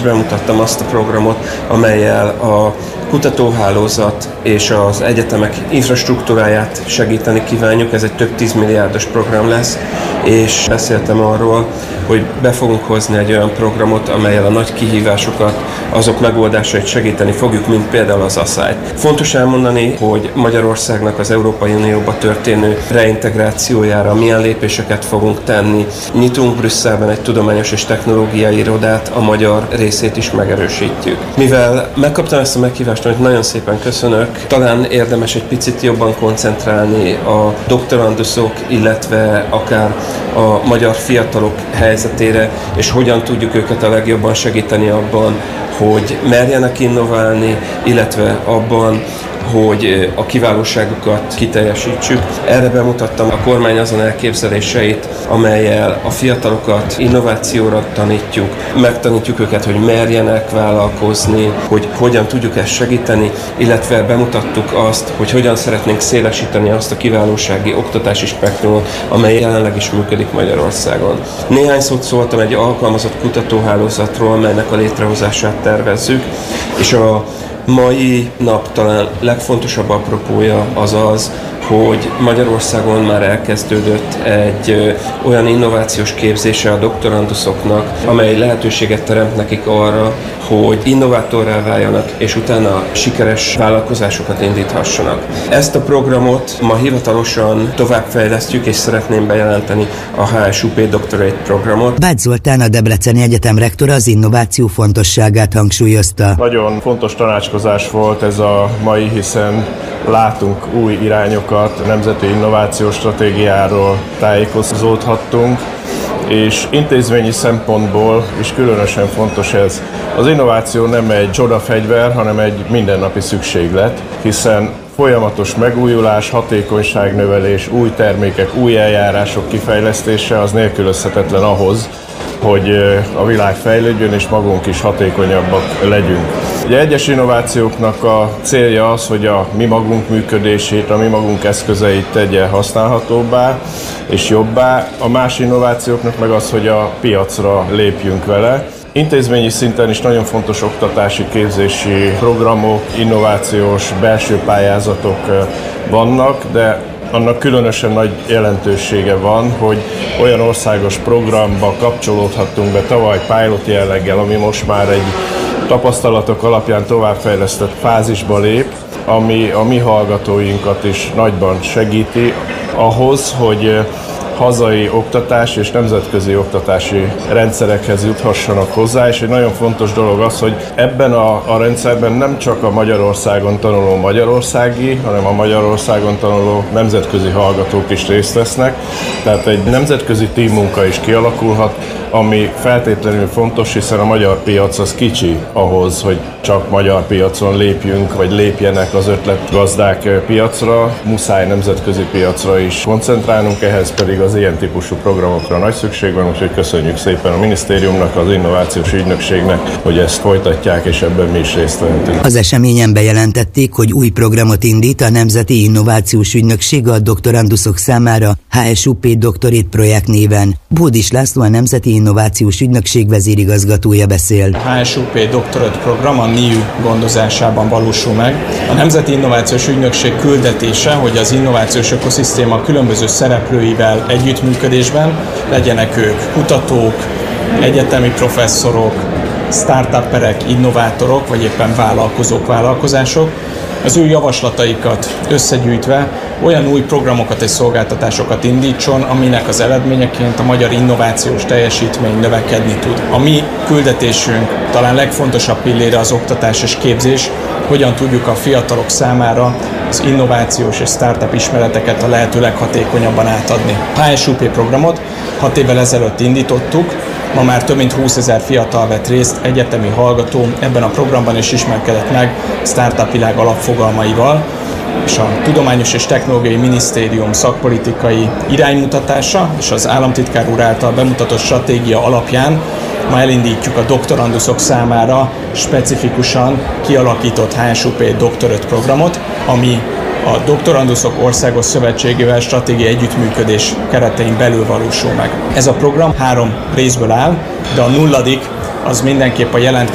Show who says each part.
Speaker 1: bemutattam azt a programot, amellyel a kutatóhálózat és az egyetemek infrastruktúráját segíteni kívánjuk. Ez egy több 10 milliárdos program lesz, és beszéltem arról, hogy be fogunk hozni egy olyan programot, amellyel a nagy kihívásokat, azok megoldásait segíteni fogjuk, mint például az ASZÁlyt. Fontos elmondani, hogy Magyarországnak az Európai Unióba történő reintegrációjára milyen lépéseket fogunk tenni. Nyitunk Brüsszelben egy tudományos és technológiai irodát, a magyar részét is megerősítjük. Mivel megkaptam ezt a meghívást, amit nagyon szépen köszönök, talán érdemes egy picit jobban koncentrálni a doktoranduszok, illetve akár a magyar fiatalok helyzetére, és hogyan tudjuk őket a legjobban segíteni abban, hogy merjenek innoválni, illetve abban, hogy a kiválóságukat kiteljesítsük. Erre bemutattam a kormány azon elképzeléseit, amellyel a fiatalokat innovációra tanítjuk, megtanítjuk őket, hogy merjenek vállalkozni, hogy hogyan tudjuk ezt segíteni, illetve bemutattuk azt, hogy hogyan szeretnénk szélesíteni azt a kiválósági oktatási spektrumot, amely jelenleg is működik Magyarországon. Néhány szót szóltam egy alkalmazott kutatóhálózatról, melynek a létrehozását tervezzük, és a mai nap talán legfontosabb apropója az, hogy Magyarországon már elkezdődött egy olyan innovációs képzése a doktoranduszoknak, amely lehetőséget teremt nekik arra, hogy innovátorrá váljanak, és utána sikeres vállalkozásokat indíthassanak. Ezt a programot ma hivatalosan továbbfejlesztjük, és szeretném bejelenteni a HSUP Doctorate programot.
Speaker 2: Bács Zoltán, a Debreceni Egyetem rektora az innováció fontosságát hangsúlyozta.
Speaker 3: Nagyon fontos tanácskozás volt ez a mai, hiszen látunk új irányokat, a Nemzeti Innovációs Stratégiáról tájékozódhattunk, és intézményi szempontból is különösen fontos ez. Az innováció nem egy csodafegyver, hanem egy mindennapi szükséglet, hiszen folyamatos megújulás, hatékonyságnövelés, új termékek, új eljárások kifejlesztése az nélkülözhetetlen ahhoz, hogy a világ fejlődjön és magunk is hatékonyabbak legyünk. Ugye egyes innovációknak a célja az, hogy a mi magunk működését, a mi magunk eszközeit tegye használhatóbbá és jobbá, a más innovációknak meg az, hogy a piacra lépjünk vele. Intézményi szinten is nagyon fontos oktatási, képzési programok, innovációs belső pályázatok vannak, de annak különösen nagy jelentősége van, hogy olyan országos programba kapcsolódhattunk be tavaly pilot jelleggel, ami most már egy tapasztalatok alapján továbbfejlesztett fázisba lép, ami a mi hallgatóinkat is nagyban segíti ahhoz, hogy hazai oktatás és nemzetközi oktatási rendszerekhez juthassanak hozzá, és egy nagyon fontos dolog az, hogy ebben a rendszerben nem csak a Magyarországon tanuló magyarországi, hanem a Magyarországon tanuló nemzetközi hallgatók is részt vesznek, tehát egy nemzetközi teammunka is kialakulhat, ami feltétlenül fontos, hiszen a magyar piac az kicsi ahhoz, hogy csak magyar piacon lépjünk, vagy lépjenek az ötletgazdák piacra, muszáj nemzetközi piacra is koncentrálnunk, ehhez pedig az ilyen típusú programokra nagy szükség van, úgyhogy köszönjük szépen a minisztériumnak, az innovációs ügynökségnek, hogy ezt folytatják, és ebben mi is részt vehetünk.
Speaker 2: Az eseményen bejelentették, hogy új programot indít a Nemzeti Innovációs Ügynökség a doktoranduszok számára HSUP Doctorate projekt néven. Bódis László, a Nemzeti Innovációs Ügynökség vezérigazgatója beszél.
Speaker 4: A HSUP Doctorate program a NIU gondozásában valósul meg. A Nemzeti Innovációs Ügynökség küldetése, hogy az innovációs ökoszisztéma különböző szereplőivel együttműködésben, legyenek ők kutatók, egyetemi professzorok, startupperek, innovátorok, vagy éppen vállalkozók, vállalkozások, az ő javaslataikat összegyűjtve olyan új programokat és szolgáltatásokat indítson, aminek az eredményeként a magyar innovációs teljesítmény növekedni tud. A mi küldetésünk talán legfontosabb pillére az oktatás és képzés, hogyan tudjuk a fiatalok számára az innovációs és startup ismereteket a lehető leghatékonyabban átadni. A HSUP programot 6 évvel ezelőtt indítottuk, ma már több mint 20 000 fiatal vett részt, egyetemi hallgató ebben a programban is ismerkedett meg startup világ alapfogalmaival, és a Tudományos és Technológiai Minisztérium szakpolitikai iránymutatása és az államtitkár úr által bemutatott stratégia alapján ma elindítjuk a doktoranduszok számára specifikusan kialakított HSUP Doctorate programot, ami a Doktoranduszok Országos Szövetségével stratégiai együttműködés keretein belül valósul meg. Ez a program 3 részből áll, de a 0. az mindenképp a jelentkezés